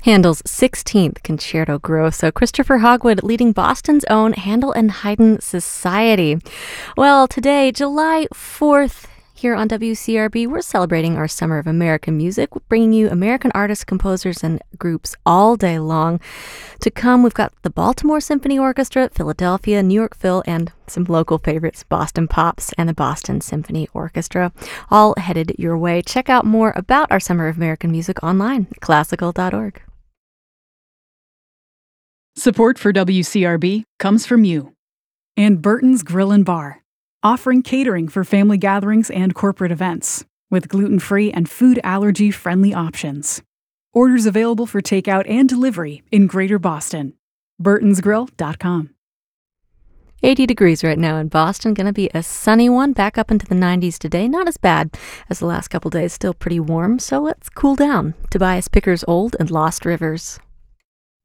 Handel's 16th Concerto Grosso, Christopher Hogwood leading Boston's own Handel and Haydn Society. Well, today, July 4th, here on WCRB, we're celebrating our Summer of American Music, bringing you American artists, composers, and groups all day long. To come, we've got the Baltimore Symphony Orchestra, Philadelphia, New York Phil, and some local favorites, Boston Pops and the Boston Symphony Orchestra, all headed your way. Check out more about our Summer of American Music online at classical.org. Support for WCRB comes from you and Burton's Grill and Bar, offering catering for family gatherings and corporate events with gluten-free and food allergy-friendly options. Orders available for takeout and delivery in Greater Boston. burtonsgrill.com. 80 degrees right now in Boston. Going to be a sunny one. Back up into the 90s today. Not as bad as the last couple days. Still pretty warm. So let's cool down. Tobias Picker's Old and Lost Rivers.